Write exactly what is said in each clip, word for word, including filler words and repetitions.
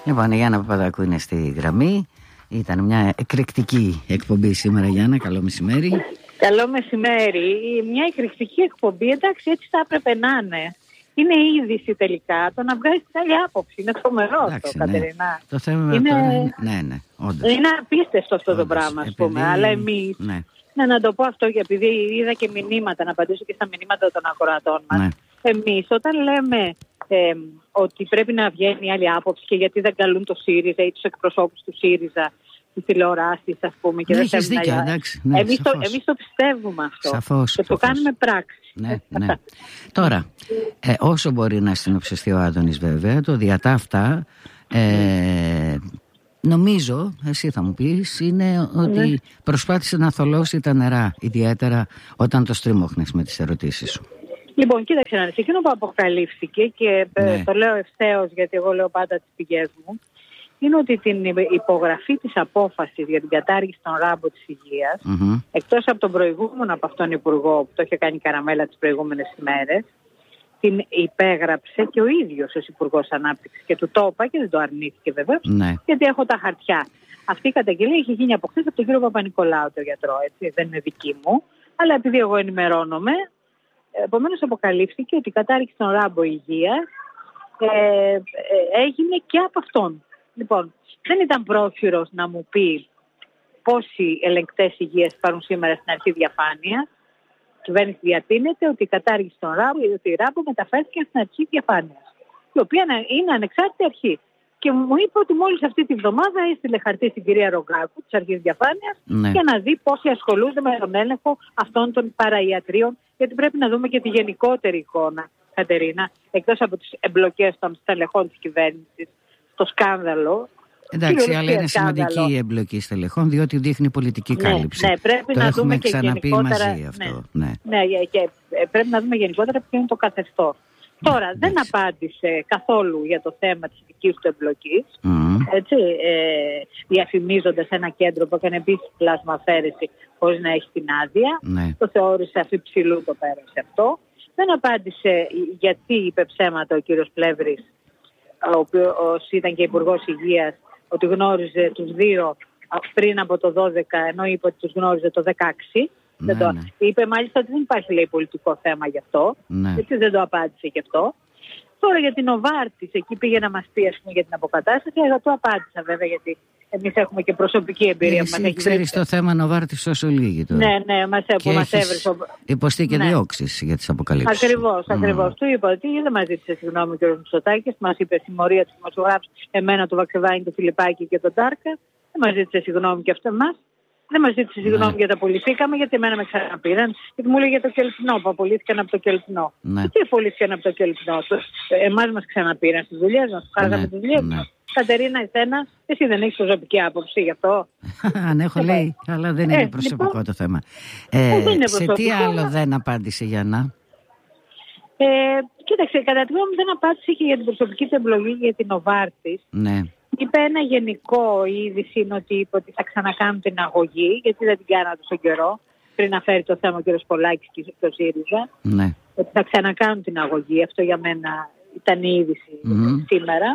Λοιπόν, η Γιάννα Παπαδάκου είναι στη γραμμή. Ήταν μια εκρηκτική εκπομπή σήμερα, Γιάννα. Καλό μεσημέρι. Καλό μεσημέρι. Μια εκρηκτική εκπομπή, εντάξει, έτσι θα έπρεπε να είναι. Είναι είδηση τελικά. Το να βγάζει την άλλη άποψη. Είναι τρομερό αυτό, ναι. Κατερίνα. Το θέμα είναι... τώρα είναι. Ναι, ναι, όντως. Είναι απίστευτο αυτό όντως, το πράγμα, α πούμε. Επειδή... Αλλά εμείς. Ναι. Ναι, να το πω αυτό, και επειδή είδα και μηνύματα, να απαντήσω και στα μηνύματα των ακροατών μας. Ναι. Εμείς, όταν λέμε ε, ότι πρέπει να βγαίνει η άλλη άποψη και γιατί δεν καλούν το ΣΥΡΙΖΑ ή τους εκπροσώπους του ΣΥΡΙΖΑ στις τηλεοράσεις, ας πούμε. Και ναι, δεν έχεις δίκιο, εντάξει. Ναι, εμείς, το, εμείς το πιστεύουμε αυτό. Σαφώς, και το σαφώς. κάνουμε πράξη. Ναι, ναι. Τώρα, ε, όσο μπορεί να συνοψιστεί ο Άδωνης, βέβαια, το διατάφτα, ε, νομίζω, εσύ θα μου πεις, είναι ότι ναι. προσπάθησε να θολώσει τα νερά, ιδιαίτερα όταν το στρίμωχνες με τις ερωτήσεις σου. Λοιπόν, κοίταξε να δεις, εκείνο που αποκαλύφθηκε και ναι. το λέω ευθέως, γιατί εγώ λέω πάντα τις πηγές μου, είναι ότι την υπογραφή της απόφασης για την κατάργηση των ράμπο της υγείας, mm-hmm. εκτός από τον προηγούμενο από αυτόν υπουργό που το είχε κάνει καραμέλα τις προηγούμενες ημέρες, την υπέγραψε και ο ίδιος ως Υπουργός Ανάπτυξης και του το είπα και δεν το αρνήθηκε βεβαίως, ναι. γιατί έχω τα χαρτιά. Αυτή η καταγγελία έχει γίνει από χθες από τον κύριο Παπα-Νικολάου, τον γιατρό, έτσι, δεν είναι δική μου, αλλά επειδή εγώ ενημερώνομαι, επομένως αποκαλύφθηκε ότι η κατάργηση των ράμπο υγείας ε, ε, έγινε και από αυτόν. Λοιπόν, δεν ήταν πρόχειρος να μου πει πόσοι ελεγκτές υγείας υπάρχουν σήμερα στην αρχή διαφάνειας. Η κυβέρνηση διατείνεται ότι η κατάργηση των ράμπο, ότι η ράμπο μεταφέρθηκε στην αρχή διαφάνειας, η οποία είναι ανεξάρτητη αρχή. Και μου είπε ότι μόλις αυτή τη βδομάδα έστειλε χαρτί στην κυρία Ρογκάκου της αρχής διαφάνειας, ναι. για να δει πόσοι ασχολούνται με τον έλεγχο αυτών των παραϊατρίων, γιατί πρέπει να δούμε και τη γενικότερη εικόνα, Κατερίνα, εκτός από τις εμπλοκές των στελεχών της κυβέρνησης, το σκάνδαλο. Εντάξει, αλλά είναι σκάνδαλο. Σημαντική η εμπλοκή στελεχών, διότι δείχνει πολιτική κάλυψη. Ναι, ναι, πρέπει το να έχουμε δούμε και ξαναπεί γενικότερα, μαζί αυτό. Ναι, ναι. ναι, και πρέπει να δούμε γενικότερα ποιο είναι το καθεστώς. Τώρα, ναι, δεν εντάξει. απάντησε καθόλου για το θέμα της δικής του εμπλοκής, mm. έτσι, ε, διαφημίζοντας ένα κέντρο που έκανε επίσης πλάσμα αφαίρεση χωρίς να έχει την άδεια. Ναι. Το θεώρησε αφιψηλού, το πέρασε αυτό. Δεν απάντησε γιατί είπε ψέματα ο κύριος Πλεύρης, ο οποίος ήταν και Υπουργός Υγείας, ότι γνώριζε τους δύο πριν από το δώδεκα, ενώ είπε ότι τους γνώριζε το δεκαέξι. Ναι, δεν το... ναι. Είπε μάλιστα ότι δεν υπάρχει, λέει, πολιτικό θέμα γι' αυτό. Ναι. Γιατί δεν το απάντησε γι' αυτό. Τώρα για την Νοβάρτης, εκεί πήγε να μας πει, ας πούμε, για την αποκατάσταση. Εγώ το απάντησα βέβαια, γιατί εμείς έχουμε και προσωπική εμπειρία. Εσύ μας ξέρεις το θέμα Νοβάρτης όσο λίγη τώρα. Ναι, ναι, μας, που μας έβρισε. Υποστεί και ναι. διώξεις για τις αποκαλύψεις. Ακριβώς, ακριβώς. Mm. Του είπα ότι δεν μας ζήτησε συγγνώμη ο κ. Μητσοτάκης, μας είπε συμμορία του δημοσιογράφου, εμένα, του Βαξεβάνη, του Φιλιππάκη και τον Τάρκα. Δεν μας ζήτησε συγγνώμη και αυτό εμάς. Δεν μας ζήτησε συγγνώμη ναι. γιατί απολυθήκαμε, γιατί εμένα με ξαναπήραν. Γιατί μου λέγε το Κελπνό, που απολύθηκαν από το Κελπνό. Ναι. Τι απολύθηκαν από το Κελπνό? Εμάς μας ξαναπήραν στις δουλειές μας, χάραγαμε ναι. τις δουλειές ναι. μας. Κατερίνα, εσένα, εσύ δεν έχεις προσωπική άποψη γι' αυτό? Αν έχω, λέει, αλλά δεν είναι ε, προσωπικό λοιπόν, το θέμα. Ε, δεν είναι σε τι άλλο αλλά... δεν απάντησε, Γιάννα? Ε, κοίταξε, κατά τη γνώμη μου δεν απάντησε και για την προσωπική του εμπλοκή για την Νοβάρτης. Ναι. Είπε ένα γενικό, η είδηση είναι ότι είπε ότι θα ξανακάνουν την αγωγή, γιατί δεν την κάνανε τόσο καιρό, πριν να φέρει το θέμα ο κ. Πολάκης και το ΣΥΡΙΖΑ. Ναι. Ότι θα ξανακάνουν την αγωγή. Αυτό για μένα ήταν η είδηση mm-hmm. σήμερα.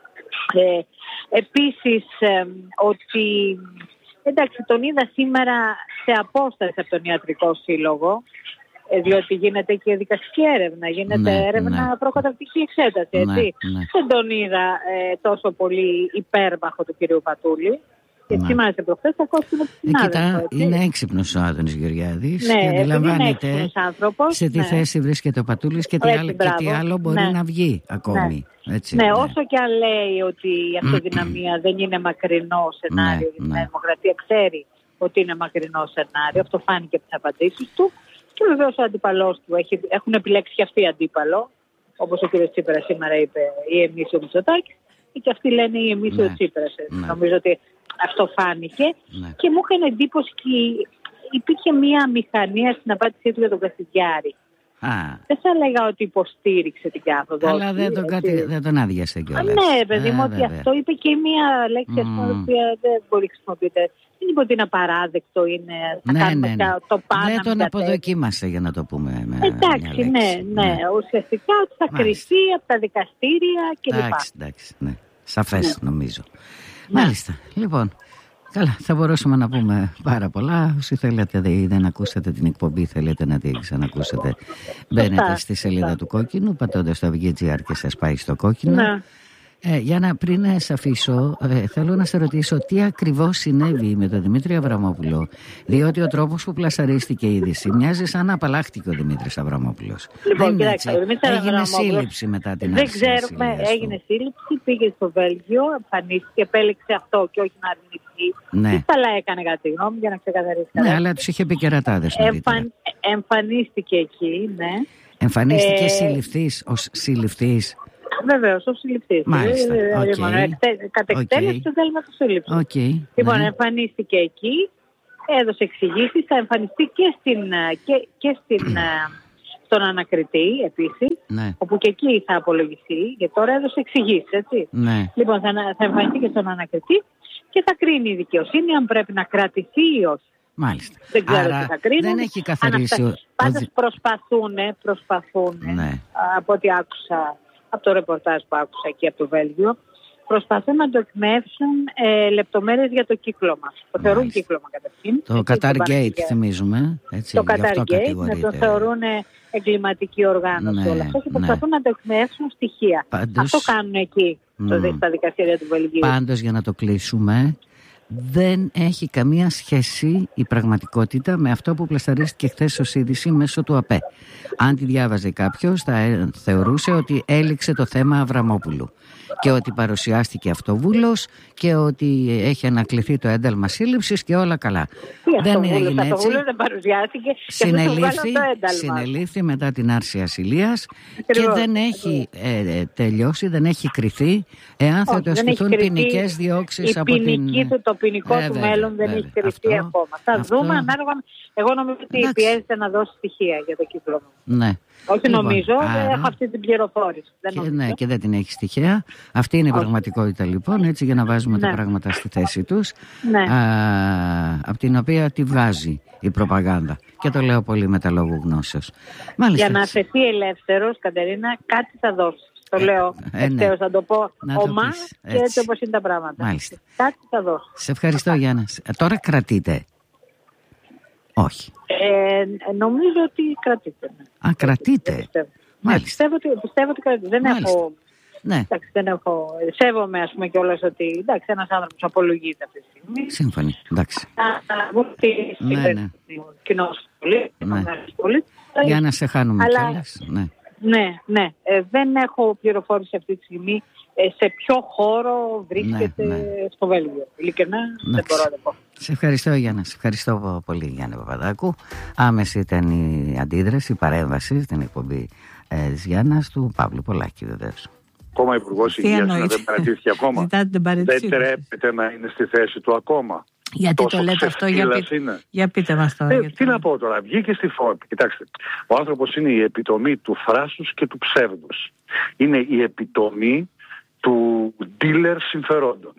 Ε, επίσης, ε, ότι εντάξει, τον είδα σήμερα σε απόσταση από τον Ιατρικό Σύλλογο, ε, διότι γίνεται και δικαστική έρευνα, γίνεται ναι, έρευνα ναι. προκαταρκτική εξέταση, έτσι. Ναι, ναι. Δεν τον είδα ε, τόσο πολύ υπέρμαχο του κυρίου Πατούλη. Και ναι. θυμάσαι προχθές, θα κόψουμε τη συνάδελφο. Είναι έξυπνος ο Άδωνης Γεωργιάδης ναι, και αντιλαμβάνεται άνθρωπος, σε τι ναι. θέση βρίσκεται ο Πατούλης και τι, έτσι, άλλο, και τι άλλο μπορεί ναι. να βγει ακόμη. Ναι. Έτσι, ναι, ναι, όσο και αν λέει ότι η αυτοδυναμία δεν είναι μακρινό σενάριο, ναι, γιατί ναι. η Δημοκρατία ξέρει ότι είναι μακρινό σενάριο, αυτό φάνηκε από τις απαντήσεις του. Και βεβαίως ο αντίπαλός του έχει, έχουν επιλέξει και αυτοί αντίπαλο, όπως ο κ. Τσίπρας σήμερα είπε, ή εμείς ο Μητσοτάκης, και αυτοί λένε ή εμείς ναι. ο Τσίπρας. Ναι. Νομίζω ότι αυτό φάνηκε ναι. και μου έκανε εντύπωση και υπήρχε μία μηχανία στην απάντησή του για τον Κασιδιάρη. Α. Δεν θα έλεγα ότι υποστήριξε την κάθοδο. Αλλά δεν τον, κάτι, δεν τον άδειασε κιόλας. Ναι, παιδί μου, ότι αυτό είπε και μία λέξη mm. που δεν μπορεί να χρησιμοποιείται. Δεν είπε ότι είναι απαράδεκτο, είναι θα ναι, κάνουμε ναι, ναι. το πάνω. Δεν τον αποδοκίμασε, για να το πούμε. Με εντάξει, ναι, ναι, ναι. Ουσιαστικά ότι θα κρυφτεί από τα δικαστήρια κλπ. Εντάξει, εντάξει, ναι. σαφές νομίζω. Ναι. Μάλιστα, λοιπόν, καλά, θα μπορούσαμε να πούμε πάρα πολλά. Όσοι θέλετε ή δεν ακούσατε την εκπομπή, θέλετε να την ξανακούσετε, μπαίνετε στη σελίδα του Κόκκινου, πατώντας το Avigear και σας πάει στο κόκκινο. Ναι. Ε, για να πριν σε αφήσω, ε, θέλω να σε ρωτήσω τι ακριβώς συνέβη με τον Δημήτρη Αβραμόπουλο, διότι ο τρόπος που πλασαρίστηκε η είδηση μοιάζει σαν να απαλλάχτηκε ο Δημήτρης Αβραμόπουλος. Λοιπόν, κοιτάξτε, ο Δημήτρης έγινε σύλληψη μετά την άρση. Δεν ξέρουμε, έγινε σύλληψη, πήγε στο Βέλγιο, εμφανίστηκε, επέλεξε αυτό και όχι να αρνηθεί. Ναι. Τι καλά έκανε κατά τη γνώμη για να ξεκαθαρίσει. Ναι, αλλά τους είχε πει κερατάδες νωρίτερα. Εμφαν, εμφανίστηκε εκεί, ναι. Εμφανίστηκε ε... συλληφθής ως συλληφθής. Βεβαίως, ως συλληφθής. Μάλιστα. Okay. Κατ' εκτέλεση το θέλουμε το σύλληψη. Okay. Λοιπόν, ναι. εμφανίστηκε εκεί, έδωσε εξηγήσεις, θα εμφανιστεί και, στην, και, και στην, στον ανακριτή επίσης, ναι. όπου και εκεί θα απολογηθεί, γιατί τώρα έδωσε εξηγήσεις, έτσι. Ναι. Λοιπόν, θα, θα εμφανιστεί και στον ανακριτή και θα κρίνει η δικαιοσύνη αν πρέπει να κρατηθεί ή όχι. Μάλιστα. Δεν ξέρω Άρα τι θα κρίνουν. Δεν έχει καθαρίσει. Ο... Πάντως προσπαθούν, προσπαθούν ναι. από ό,τι άκουσα, από το ρεπορτάζ που άκουσα εκεί από το Βέλγιο, προσπαθούν να το εκμεύσουν ε, λεπτομέρειες για το κύκλωμα. Το θεωρούν κύκλωμα καταρχήν. Το Qatar Gate θυμίζουμε. Έτσι, το Qatar Gate, να το θεωρούν εγκληματική οργάνωση. Ναι, όλα αυτά και ναι. προσπαθούν να το εκμεύσουν στοιχεία. Πάντως, αυτό κάνουν εκεί mm. στα δικαστήρια του Βελγίου. Πάντως, για να το κλείσουμε, δεν έχει καμία σχέση η πραγματικότητα με αυτό που πλασταρίστηκε χθες ως είδηση μέσω του ΑΠΕ. Αν τη διάβαζε κάποιος θα θεωρούσε ότι έληξε το θέμα Αβραμόπουλου και ότι παρουσιάστηκε αυτοβούλος και ότι έχει ανακληθεί το ένταλμα σύλληψης και όλα καλά. Τι δεν έγινε έτσι. Αυτοβούλος δεν παρουσιάστηκε συνελήφθη, και συνελήφθη μετά την άρση ασυλίας και δεν έχει ε, τελειώσει, δεν έχει κριθεί εάν θα το ασκηθούν ποινικές διώξεις από την... Του, το ποινικό ε, του βέβαια, μέλλον δεν βέβαια. έχει κρυφτεί ακόμα. Θα αυτό... δούμε ανάλογα. Εγώ νομίζω ότι εντάξει. πιέζεται να δώσει στοιχεία για το κύκλωμα. Ναι. Όχι λοιπόν, νομίζω, άρα... έχω αυτή την πληροφόρηση. Δεν και, ναι, και δεν την έχει στοιχεία. Αυτή είναι η πραγματικότητα λοιπόν, έτσι για να βάζουμε ναι. τα πράγματα στη θέση τους. Ναι. Α, από την οποία τη βγάζει η προπαγάνδα. Και το λέω πολύ με τα λόγου γνώσεως. Μάλιστα. Για να αφαιθεί ελεύθερος, Κατερίνα, κάτι θα δώσει. Το λέω ε, ναι. ευθέως, θα το πω ομά και έτσι όπως είναι τα πράγματα. Μάλιστα. Κάτι θα δώσει. Σε ευχαριστώ Γιάννα. Τώρα κρατείτε. Όχι. Ε, νομίζω ότι κρατείτε. Α, κρατείτε. Πιστεύω. Μάλιστα. Πιστεύω, ότι, πιστεύω ότι κρατείτε. Δεν Μάλιστα. έχω... Ναι. Εντάξει, δεν έχω... Σέβομαι, ας πούμε, κιόλας ότι εντάξει, ένας άνθρωπος απολογείται αυτή τη στιγμή. Σύμφωνη. Εντάξει. Ότι ναι, ναι. κοινός πολύ. Ναι. πολύ. Για να σε χάνουμε αλλά... κιόλας. Ναι. Ναι, ναι. Ε, δεν έχω πληροφόρηση αυτή τη στιγμή ε, σε ποιο χώρο βρίσκεται ναι, ναι. στο Βέλγιο. Ειλικρινά δεν μπορώ να το πω. Σε ευχαριστώ Γιάννα. Σε ευχαριστώ πολύ Γιάννη Παπαδάκου. Άμεση ήταν η αντίδραση, η παρέμβαση στην εκπομπή ε, της Γιάννας του Παύλου Πολάκη βεβαίως. Ακόμα Υπουργός Υγείας να δεν παρατήθηκε ακόμα. Δεν τρέπεται να είναι στη θέση του ακόμα. Γιατί τόσο το λέτε αυτό, για, πεί... για πείτε μας τώρα. Ε, τι να πω τώρα, βγήκε στη φόρμα. Κοιτάξτε, ο άνθρωπος είναι η επιτομή του θράσους και του ψεύδους. Είναι η επιτομή του dealer συμφερόντων.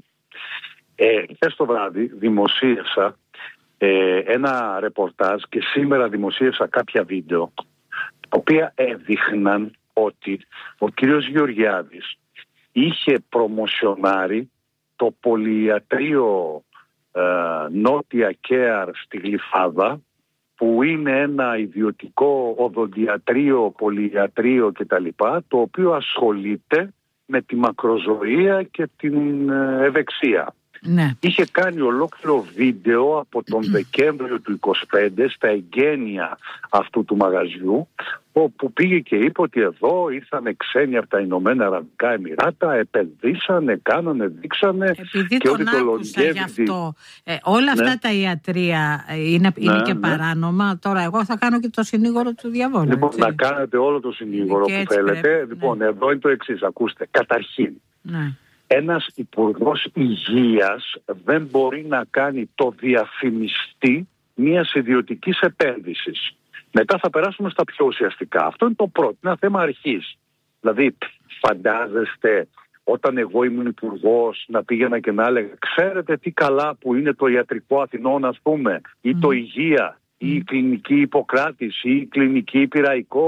Ε, χθες το βράδυ δημοσίευσα ε, ένα ρεπορτάζ και σήμερα δημοσίευσα κάποια βίντεο τα οποία έδειχναν ότι ο κύριος Γεωργιάδης είχε προμοσιονάρει το πολυιατρείο Uh, Νότια Κέαρ στη Γλυφάδα, που είναι ένα ιδιωτικό οδοντιατρείο, πολυιατρείο κτλ, το οποίο ασχολείται με τη μακροζωία και την ευεξία. Ναι. Είχε κάνει ολόκληρο βίντεο από τον Δεκέμβριο του είκοσι πέντε στα εγγένεια αυτού του μαγαζιού, όπου πήγε και είπε ότι εδώ ήρθαν ξένοι από τα Ηνωμένα Αραβικά Εμιράτα, επενδύσανε, κάνανε, δείξανε. Επειδή και τον ότι άκουσα γι' αυτό, ε, όλα αυτά ναι. τα ιατρεία είναι, είναι ναι, και ναι. παράνομα. Τώρα εγώ θα κάνω και το συνήγορο του διαβόλου. Λοιπόν, έτσι. να κάνετε όλο το συνήγορο που θέλετε. Πρέπει, λοιπόν, ναι. εδώ είναι το εξής, ακούστε. Καταρχήν, ναι. ένας υπουργός υγείας δεν μπορεί να κάνει το διαφημιστή μιας ιδιωτικής επένδυσης. Μετά θα περάσουμε στα πιο ουσιαστικά. Αυτό είναι το πρώτο, είναι ένα θέμα αρχής. Δηλαδή, φαντάζεστε, όταν εγώ ήμουν υπουργός, να πήγαινα και να έλεγα, ξέρετε τι καλά που είναι το ιατρικό Αθηνών, ας πούμε, ή mm. το υγεία, ή η κλινική Ιπποκράτης, ή η κλινική Πειραϊκό.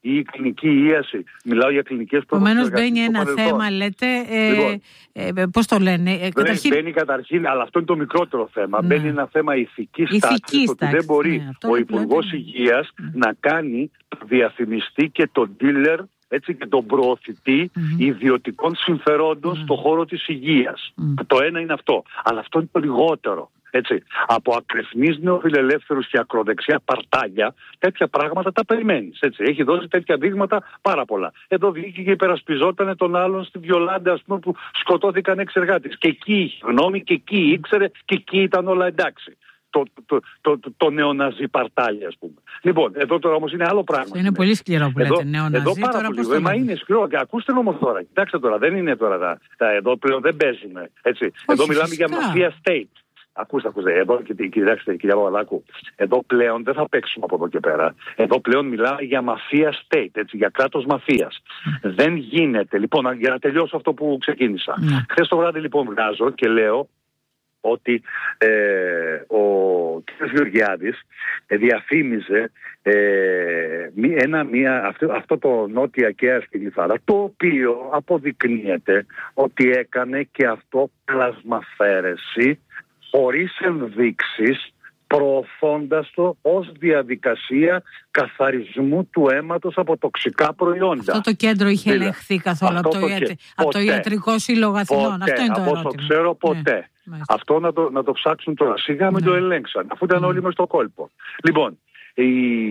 ή η κλινική ίαση. Μιλάω για κλινικές πρότυπες. Επομένως μπαίνει ένα θέμα, λέτε, ε, λοιπόν, ε, πώς το λένε. Ε, καταρχήν... Μπαίνει καταρχήν, αλλά αυτό είναι το μικρότερο θέμα. Ναι. Μπαίνει ένα θέμα ηθικής τάξης, ότι δεν μπορεί ναι, ο Υπουργός Υγείας ναι. να κάνει το διαφημιστή και τον dealer, έτσι, και τον προωθητή mm-hmm. ιδιωτικών συμφερόντων mm-hmm. στον χώρο της υγείας. Mm-hmm. Το ένα είναι αυτό. Αλλά αυτό είναι το λιγότερο. Έτσι. Από ακρεφνείς νεοφιλελεύθερους και ακροδεξιά παρτάλια, τέτοια πράγματα τα περιμένεις. Έτσι. Έχει δώσει τέτοια δείγματα πάρα πολλά. Εδώ βγήκε και υπερασπιζόταν τον άλλον στη Βιολάντα, ας πούμε, που σκοτώθηκαν έξι εργάτες. Και εκεί είχε γνώμη, και εκεί ήξερε, και εκεί ήταν όλα εντάξει. Το, το, το, το, το νεοναζί παρτάλι, ας πούμε. Λοιπόν, εδώ τώρα όμως είναι άλλο πράγμα. Είναι πολύ σκληρό που εδώ, λέτε νεοναζί. Εδώ πάρα τώρα πολύ. Μα είναι σκληρό. Και ακούστε όμως τώρα. Κοιτάξτε τώρα, δεν είναι τώρα τα, τα εδώ πλέον δεν παίζουμε. Έτσι. Όχι, εδώ μιλάμε φυσικά. για μαφία state. Ακούστε, ακούστε. Εδώ, κοιτάξτε, κυρία Παπαδάκου, εδώ πλέον δεν θα παίξουμε από εδώ και πέρα. Εδώ πλέον μιλάμε για μαφία state, έτσι, για κράτος μαφίας. Mm. Δεν γίνεται. Λοιπόν, για να τελειώσω αυτό που ξεκίνησα. Mm. Χθες το βράδυ, λοιπόν, βγάζω και λέω ότι ε, ο κ. Γεωργιάδης ε, διαφήμιζε ε, ένα, μία, αυτό, αυτό το νότια κέα στη Γλυφάδα, το οποίο αποδεικνύεται ότι έκανε και αυτό πλασμαφέρεση χωρίς ενδείξεις, προωθώντας το ως διαδικασία καθαρισμού του αίματος από τοξικά προϊόντα. Αυτό το κέντρο είχε ελεγχθεί καθόλου από το, το, ιατρι... από το Ιατρικό Σύλλογο Αθηνών? Ποτέ, αυτό είναι το από ερώτημα. το ξέρω ποτέ. Ναι. Αυτό να το, να το ψάξουν τώρα. Σιγά μην ναι. το ελέγξαν, αφού ήταν ναι. όλοι μες στο κόλπο. Λοιπόν, η,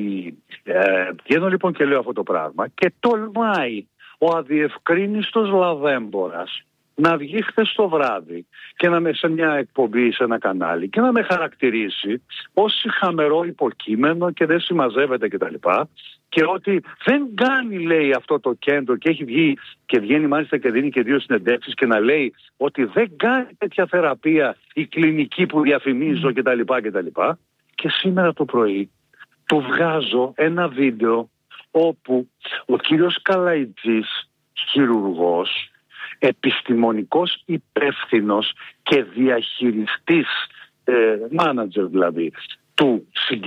ε, βγαίνω λοιπόν και λέω αυτό το πράγμα και τολμάει ο αδιευκρίνιστος λαδέμπορας να βγει χθες το βράδυ και να με σε μια εκπομπή, σε ένα κανάλι και να με χαρακτηρίσει ως χαμερό υποκείμενο και δεν συμμαζεύεται κτλ. Και ότι δεν κάνει, λέει, αυτό το κέντρο, και έχει βγει και βγαίνει μάλιστα και δίνει και δύο συνεντεύξεις και να λέει ότι δεν κάνει τέτοια θεραπεία η κλινική που διαφημίζω κτλ. κτλ. Και σήμερα το πρωί του βγάζω ένα βίντεο όπου ο κύριος Καλαϊτζής, χειρουργός, επιστημονικός υπεύθυνος και διαχειριστής, ε, μάνατζερ δηλαδή, του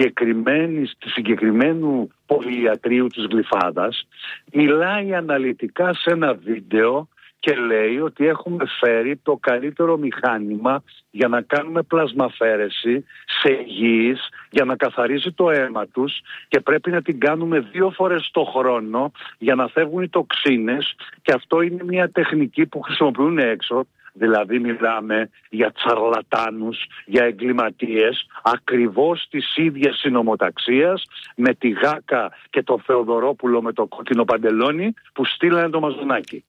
συγκεκριμένου πολυιατρίου της Γλυφάδας, μιλάει αναλυτικά σε ένα βίντεο και λέει ότι έχουμε φέρει το καλύτερο μηχάνημα για να κάνουμε πλασμαφέρεση σε υγιείς, για να καθαρίζει το αίμα τους, και πρέπει να την κάνουμε δύο φορές το χρόνο για να φεύγουν οι τοξίνες, και αυτό είναι μια τεχνική που χρησιμοποιούν έξω. Δηλαδή μιλάμε για τσαρλατάνους, για εγκληματίες ακριβώς της ίδιας συνομοταξίας με τη Γάκα και το Θεοδωρόπουλο με το κόκκινο παντελόνι που στείλανε το μαζονάκι.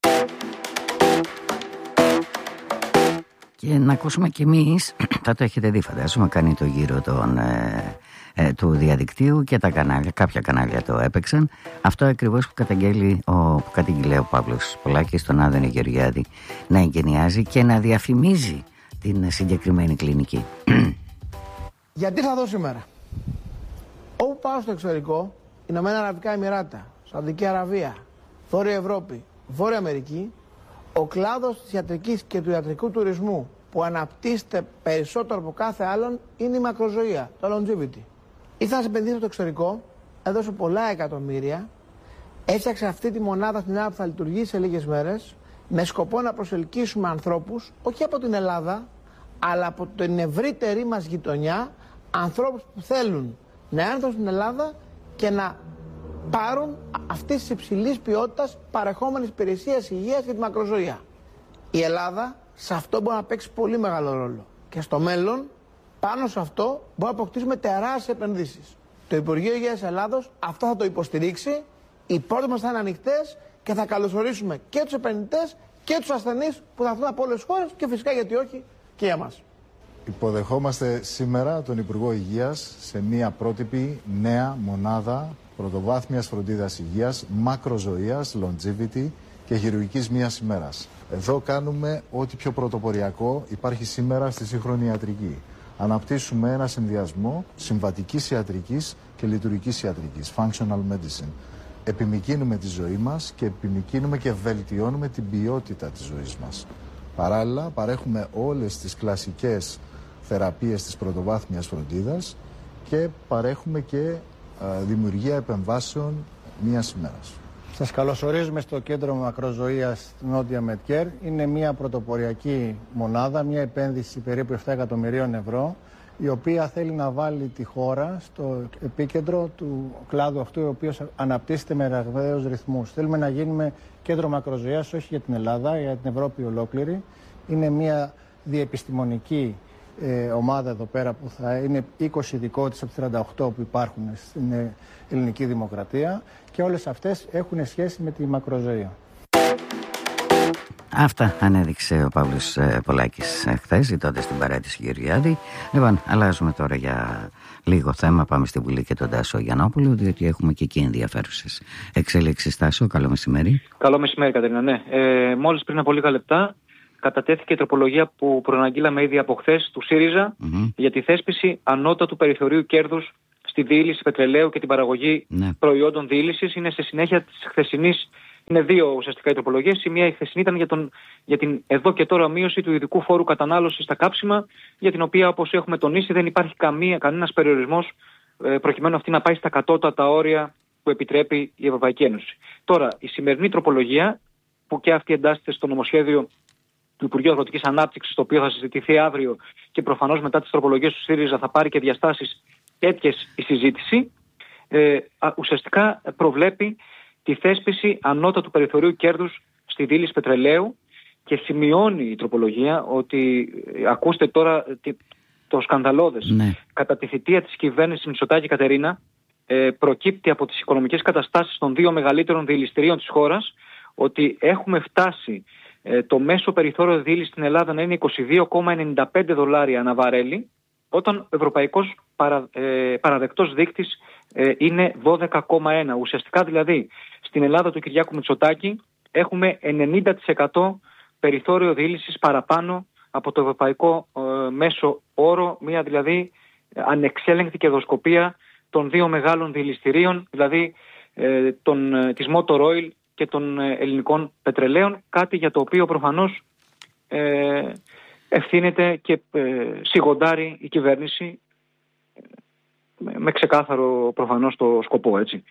Και να ακούσουμε κι εμείς, θα το έχετε δει φαντάζομαι, κάνει το γύρο των, ε, ε, του διαδικτύου και τα κανάλια, κάποια κανάλια το έπαιξαν, αυτό ακριβώς που καταγγέλει ο, που κατηγγείλει ο Παύλος Πολάκης στον Άδωνη Γεωργιάδη, να εγκαινιάζει και να διαφημίζει την συγκεκριμένη κλινική. Γιατί θα δω σήμερα? Όπου πάω στο εξωτερικό, Ηνωμένα Αραβικά Εμιράτα, Σαουδική Αραβία, Βόρεια Ευρώπη, Βόρεια Αμερική, ο κλάδος της ιατρικής και του ιατρικού τουρισμού που αναπτύσσεται περισσότερο από κάθε άλλον είναι η μακροζωία, το longevity. Ήθελα να επενδύσω στο εξωτερικό, έδωσε πολλά εκατομμύρια, έφτιαξε αυτή τη μονάδα στην Ελλάδα που θα λειτουργήσει σε λίγες μέρες, με σκοπό να προσελκύσουμε ανθρώπους, όχι από την Ελλάδα, αλλά από την ευρύτερη μας γειτονιά, ανθρώπους που θέλουν να έρθουν στην Ελλάδα και να πάρουν αυτής της υψηλής ποιότητας παρεχόμενης υπηρεσίας υγείας για τη μακροζωία. Η Ελλάδα σε αυτό μπορεί να παίξει πολύ μεγάλο ρόλο. Και στο μέλλον, πάνω σε αυτό, μπορεί να αποκτήσουμε τεράστιες επενδύσεις. Το Υπουργείο Υγείας Ελλάδος αυτό θα το υποστηρίξει. Οι πόρτες μας θα είναι ανοιχτές και θα καλωσορίσουμε και τους επενδυτές και τους ασθενείς που θα έρθουν από όλες τις χώρες και φυσικά, γιατί όχι, και για μας. Υποδεχόμαστε σήμερα τον Υπουργό Υγείας σε μια πρότυπη νέα μονάδα πρωτοβάθμιας φροντίδας υγείας, μακροζωίας, longevity και χειρουργικής μίας ημέρας. Εδώ κάνουμε ό,τι πιο πρωτοποριακό υπάρχει σήμερα στη σύγχρονη ιατρική. Αναπτύσσουμε ένα συνδυασμό συμβατικής ιατρικής και λειτουργικής ιατρικής, functional medicine. Επιμικρύνουμε τη ζωή μας και επιμικρύνουμε και βελτιώνουμε την ποιότητα της ζωής μας. Παράλληλα, παρέχουμε όλες τις κλασικές θεραπείες της πρωτοβάθμιας φροντίδας και παρέχουμε και α, δημιουργία επεμβάσεων μίας ημέρας. Σας καλωσορίζουμε στο Κέντρο Μακροζωίας Νότια Μετκέρ. Είναι μια πρωτοποριακή μονάδα, μια επένδυση περίπου επτά εκατομμυρίων ευρώ, η οποία θέλει να βάλει τη χώρα στο επίκεντρο του κλάδου αυτού, ο οποίος αναπτύσσεται με ραγδαίους ρυθμούς. Θέλουμε να γίνουμε κέντρο μακροζωίας όχι για την Ελλάδα, για την Ευρώπη ολόκληρη. Είναι μια διεπιστημονική ε, ομάδα εδώ πέρα που θα είναι είκοσι ειδικότητες από τις τριάντα οκτώ που υπάρχουν στην ε, ελληνική δημοκρατία, και όλες αυτές έχουν σχέση με τη μακροζωία. Αυτά ανέδειξε ο Παύλος Πολάκης χθες, ζητώντας την παράτηση Γεωργιάδη. Λοιπόν, αλλάζουμε τώρα για λίγο θέμα. Πάμε στη Βουλή και τον Τάσο Γιαννόπουλο, διότι έχουμε και εκεί ενδιαφέρουσες εξέλιξεις. Τάσο, καλό μεσημέρι. Καλό μεσημέρι, Κατερίνα. Ναι. Ε, μόλις πριν από λίγα λεπτά κατατέθηκε η τροπολογία που προαναγγείλαμε ήδη από χθες του ΣΥΡΙΖΑ mm-hmm. για τη θέσπιση ανώτατου περιθωρίου κέρδους στη διείληση πετρελαίου και την παραγωγή ναι. προϊόντων διείλησης. Είναι σε συνέχεια της χθεσινής. Είναι δύο ουσιαστικά οι τροπολογίες. Η μία η χθεσινή ήταν για, τον, για την εδώ και τώρα μείωση του ειδικού φόρου κατανάλωσης στα κάψιμα, για την οποία, όπως έχουμε τονίσει, δεν υπάρχει καμία, κανένας περιορισμός ε, προκειμένου αυτή να πάει στα κατώτατα όρια που επιτρέπει η Ευρωπαϊκή Ένωση. Τώρα, η σημερινή τροπολογία, που και αυτή εντάσσεται στο νομοσχέδιο του Υπουργείου Αγροτικής Ανάπτυξης, το οποίο θα συζητηθεί αύριο και προφανώς μετά τις τροπολογίες του ΣΥΡΙΖΑ θα πάρει και διαστάσεις τέτοιες η συζήτηση, ε, ουσιαστικά προβλέπει τη θέσπιση ανώτατου περιθωρίου κέρδους στη διείληση πετρελαίου, και σημειώνει η τροπολογία ότι, ακούστε τώρα το σκανδαλώδες, ναι. κατά τη θητεία της κυβέρνησης Μητσοτάκη, Κατερίνα, ε, προκύπτει από τις οικονομικές καταστάσεις των δύο μεγαλύτερων διειληστηρίων της χώρας ότι έχουμε φτάσει ε, το μέσο περιθώριο διείλησης στην Ελλάδα να είναι είκοσι δύο κόμμα ενενήντα πέντε δολάρια ανά βαρέλι, όταν ο ευρωπαϊκός παρα, ε, παραδεκτός δείκτης ε, είναι δώδεκα κόμμα ένα. Ουσιαστικά δηλαδή στην Ελλάδα του Κυριάκου Μητσοτάκη έχουμε ενενήντα τοις εκατό περιθώριο διείλησης παραπάνω από το ευρωπαϊκό ε, μέσο όρο, μια δηλαδή ανεξέλεγκτη κερδοσκοπία των δύο μεγάλων διειληστηρίων, δηλαδή ε, των, ε, της Motor Oil και των ε, ελληνικών πετρελαίων, κάτι για το οποίο προφανώς ε, ευθύνεται και ε, σιγοντάρει η κυβέρνηση με, με ξεκάθαρο προφανώς το σκοπό, έτσι.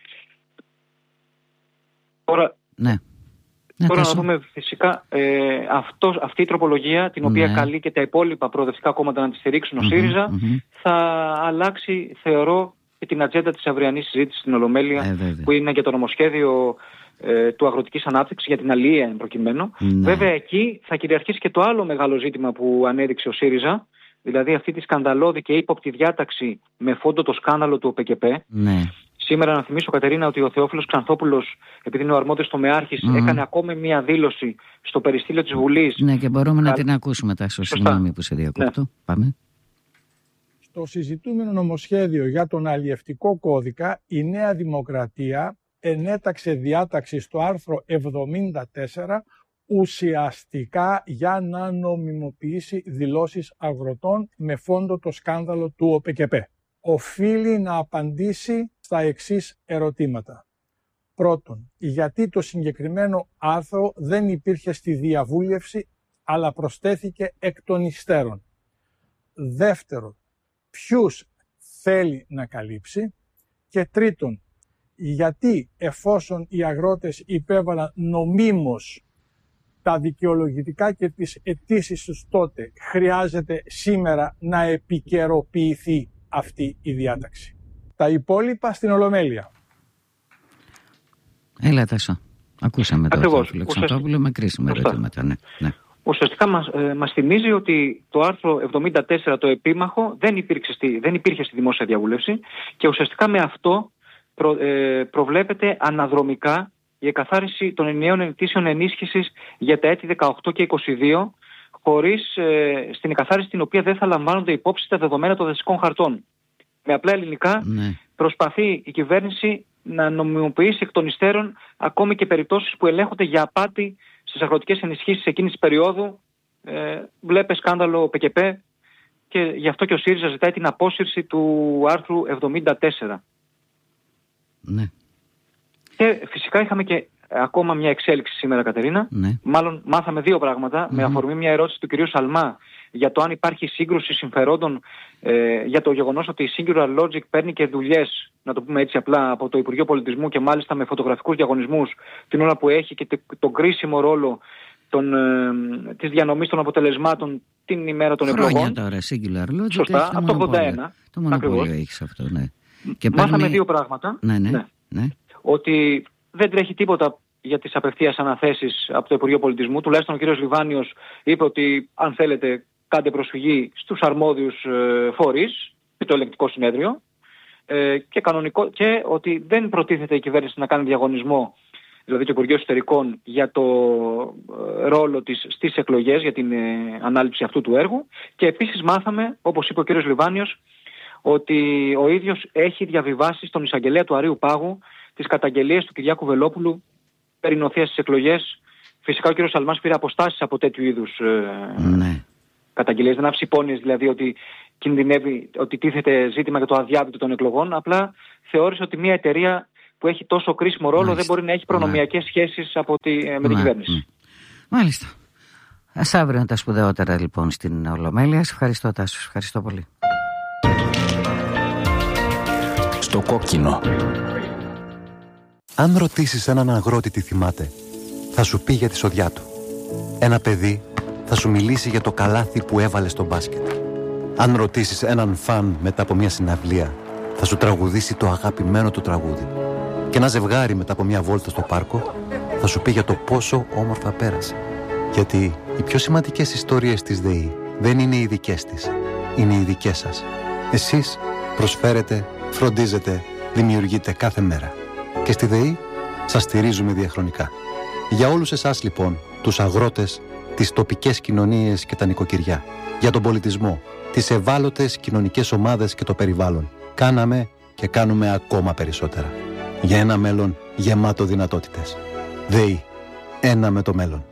Τώρα, ναι. τώρα να δούμε φυσικά ε, αυτό, αυτή η τροπολογία, την οποία ναι. καλεί και τα υπόλοιπα προοδευτικά κόμματα να τη στηρίξουν, ο ΣΥΡΙΖΑ, mm-hmm. θα αλλάξει, θεωρώ, και την ατζέντα της αυριανής συζήτησης στην Ολομέλεια, ε, που είναι για το νομοσχέδιο ε, του αγροτικής ανάπτυξης, για την αλία εν προκειμένου. Ναι. Βέβαια εκεί θα κυριαρχήσει και το άλλο μεγάλο ζήτημα που ανέδειξε ο ΣΥΡΙΖΑ, δηλαδή αυτή τη σκανδαλώδη και ύποπτη διάταξη με φόντο το σκάνδαλο του ΟΠΕΚΕΠ. Ναι. Σήμερα να θυμίσω, Κατερίνα, ότι ο Θεόφιλος Ξανθόπουλος, επειδή είναι ο αρμόδιος τομεάρχης, mm. έκανε ακόμη μία δήλωση στο περιστήλιο της Βουλής. Ναι, και μπορούμε Κα... να την ακούσουμε, Τάσο, συγγνώμη που σε διακόπτω. Ναι. Πάμε. Στο συζητούμενο νομοσχέδιο για τον αλλιευτικό κώδικα, η Νέα Δημοκρατία ενέταξε διάταξη στο άρθρο εβδομήντα τέσσερα ουσιαστικά για να νομιμοποιήσει δηλώσεις αγροτών με φόντο το σκάνδαλο του ΟΠΕΚΕΠ. Οφείλει να απαντήσει στα εξής ερωτήματα. Πρώτον, γιατί το συγκεκριμένο άρθρο δεν υπήρχε στη διαβούλευση, αλλά προσθέθηκε εκ των υστέρων. Δεύτερον, ποιους θέλει να καλύψει. Και τρίτον, γιατί εφόσον οι αγρότες υπέβαλαν νομίμως τα δικαιολογητικά και τις αιτήσεις τους τότε, χρειάζεται σήμερα να επικαιροποιηθεί αυτή η διάταξη. Τα υπόλοιπα στην Ολομέλεια. Έλα, Τάσο. Ακούσαμε το Θεόφιλο Ξανθόπουλο με κρίσιμα ερωτήματα. Ναι, ναι. Ουσιαστικά μας, ε, μας θυμίζει ότι το άρθρο εβδομήντα τέσσερα, το επίμαχο, δεν, υπήρξε στη, δεν υπήρχε στη δημόσια διαβούλευση, και ουσιαστικά με αυτό προ, ε, προβλέπεται αναδρομικά η εκαθάριση των ενιαίων ετήσιων ενίσχυσης για τα έτη δεκαοκτώ και είκοσι δύο, χωρίς ε, στην εκαθάριση την οποία δεν θα λαμβάνονται υπόψη τα δεδομένα των δασικών χαρτών. Με απλά ελληνικά, ναι. προσπαθεί η κυβέρνηση να νομιμοποιήσει εκ των υστέρων ακόμη και περιπτώσεις που ελέγχονται για απάτη στις αγροτικές ενισχύσεις εκείνης της περίοδου. Ε, βλέπε σκάνδαλο ΠΚΠ, και γι' αυτό και ο ΣΥΡΙΖΑ ζητάει την απόσυρση του άρθρου εβδομήντα τέσσερα. Ναι. Και φυσικά είχαμε και ακόμα μια εξέλιξη σήμερα, Κατερίνα. Ναι. Μάλλον μάθαμε δύο πράγματα, mm-hmm. με αφορμή μια ερώτηση του κυρίου Σαλμά για το αν υπάρχει σύγκρουση συμφερόντων, ε, για το γεγονός ότι η Singular Logic παίρνει και δουλειές, να το πούμε έτσι απλά, από το Υπουργείο Πολιτισμού και μάλιστα με φωτογραφικούς διαγωνισμούς την ώρα που έχει και τον κρίσιμο ρόλο των, ε, της διανομής των αποτελεσμάτων την ημέρα των Χρόνια εκλογών. Τώρα, Singular Logic. Σωστά, από το ογδόντα ένα. Το μονοπόλιο έχεις αυτό, ναι. Και μάθαμε παίρνει... δύο πράγματα. Ναι, ναι, ναι. ναι. Ότι δεν τρέχει τίποτα για τις απευθείας αναθέσεις από το Υπουργείο Πολιτισμού. Τουλάχιστον ο κύριος Λιβάνιος είπε ότι αν θέλετε κάντε προσφυγή στους αρμόδιους ε, φορείς και το ελεγκτικό συνέδριο ε, και, κανονικό, και ότι δεν προτίθεται η κυβέρνηση να κάνει διαγωνισμό, δηλαδή το Υπουργείο Εσωτερικών, για το ε, ρόλο της στις εκλογές, για την ε, ανάληψη αυτού του έργου. Και επίσης μάθαμε, όπως είπε ο κύριος Λιβάνιος, ότι ο ίδιος έχει διαβιβάσει στον εισαγγελέα του Αρείου Πάγου τις καταγγελίες του Κυριάκου Βελόπουλου περί νοθείας στις εκλογές. Φυσικά ο κύριος Σαλμάς πήρε αποστάσεις από τέτοιου είδους ε, ναι. καταγγελίες. Δεν άφησε υπόνοιες δηλαδή ότι κινδυνεύει, ότι τίθεται ζήτημα για το αδιάβητο των εκλογών. Απλά θεώρησε ότι μια εταιρεία που έχει τόσο κρίσιμο ρόλο Μάλιστα. δεν μπορεί να έχει προνομιακές σχέσεις από τη, με την κυβέρνηση. Μάλιστα. Ας αύριο τα σπουδαιότερα λοιπόν στην Ολομέλεια. Σε ευχαριστώ, Τάσο. Ευχαριστώ πολύ. Στο κόκκινο. Αν ρωτήσεις έναν αγρότη τι θυμάται, θα σου πει για τη σοδιά του. Ένα παιδί θα σου μιλήσει για το καλάθι που έβαλε στο μπάσκετ. Αν ρωτήσεις έναν φαν μετά από μια συναυλία, θα σου τραγουδήσει το αγαπημένο του τραγούδι. Και ένα ζευγάρι μετά από μια βόλτα στο πάρκο θα σου πει για το πόσο όμορφα πέρασε. Γιατί οι πιο σημαντικές ιστορίες της ΔΕΗ δεν είναι οι δικές της, είναι οι δικές σας. Εσείς προσφέρετε, φροντίζετε, δημιουργείτε κάθε μέρα. Και στη ΔΕΗ σας στηρίζουμε διαχρονικά. Για όλους εσάς λοιπόν, τους αγρότες, τις τοπικές κοινωνίες και τα νοικοκυριά, για τον πολιτισμό, τις ευάλωτες κοινωνικές ομάδες και το περιβάλλον, κάναμε και κάνουμε ακόμα περισσότερα. Για ένα μέλλον γεμάτο δυνατότητες. ΔΕΗ. Ένα με το μέλλον.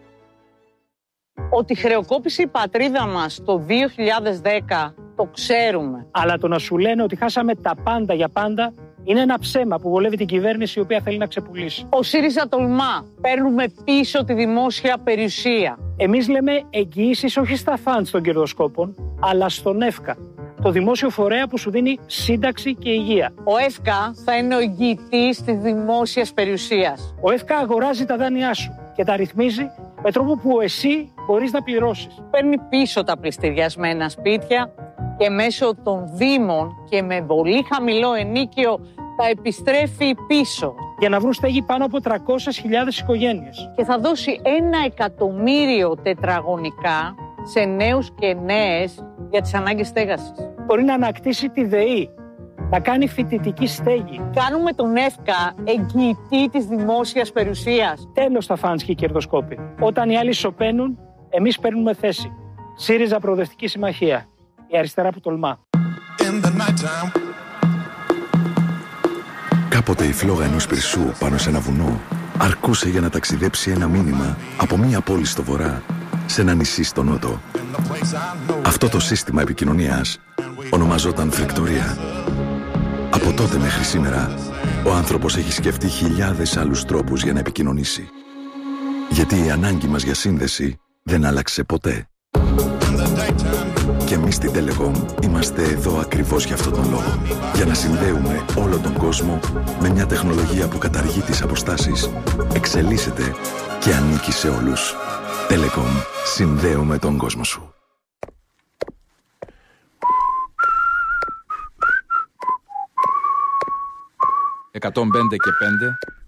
Ότι χρεοκόπησε η πατρίδα μας το δύο χιλιάδες δέκα, το ξέρουμε. Αλλά το να σου λένε ότι χάσαμε τα πάντα για πάντα είναι ένα ψέμα που βολεύει την κυβέρνηση η οποία θέλει να ξεπουλήσει. Ο ΣΥΡΙΖΑ τολμά. Παίρνουμε πίσω τη δημόσια περιουσία. Εμείς λέμε εγγυήσεις όχι στα φαντς των κερδοσκόπων, αλλά στον ΕΦΚΑ. Το δημόσιο φορέα που σου δίνει σύνταξη και υγεία. Ο ΕΦΚΑ θα είναι ο εγγυητής της δημόσιας περιουσίας. Ο ΕΦΚΑ αγοράζει τα δάνειά σου και τα ρυθμίζει με τρόπο που εσύ μπορείς να πληρώσεις. Παίρνει πίσω τα πληστηριασμένα σπίτια και μέσω των δήμων και με πολύ χαμηλό ενίκιο τα επιστρέφει πίσω. Για να βρουν στέγη πάνω από τριακόσιες χιλιάδες οικογένειες. Και θα δώσει ένα εκατομμύριο τετραγωνικά σε νέους και νέες για τις ανάγκες στέγασης. Μπορεί να ανακτήσει τη ΔΕΗ, να κάνει φοιτητική στέγη. Κάνουμε τον ΕΦΚΑ εγγυητή της δημόσιας περιουσίας. Τέλος τα φάνς και οι κερδοσκόποι. Όταν οι άλλοι σωπαίνουν, εμείς παίρνουμε θέση. ΣΥΡΙΖΑ Προοδευτική Συμμαχία. Η αριστερά που τολμά. Κάποτε η φλόγα ενός πυρσού πάνω σε ένα βουνό αρκούσε για να ταξιδέψει ένα μήνυμα από μία πόλη στο βορρά σε ένα νησί στο νότο. Αυτό το σύστημα επικοινωνίας ονομαζόταν φρικτορία. Από τότε μέχρι σήμερα, ο άνθρωπος έχει σκεφτεί χιλιάδες άλλους τρόπους για να επικοινωνήσει. Γιατί η ανάγκη μας για σύνδεση δεν άλλαξε ποτέ. Και εμείς στην Telecom είμαστε εδώ ακριβώς για αυτόν τον λόγο. Για να συνδέουμε όλο τον κόσμο με μια τεχνολογία που καταργεί τις αποστάσεις, εξελίσσεται και ανήκει σε όλους. Telecom. Συνδέουμε τον κόσμο σου. εκατόν πέντε και πέντε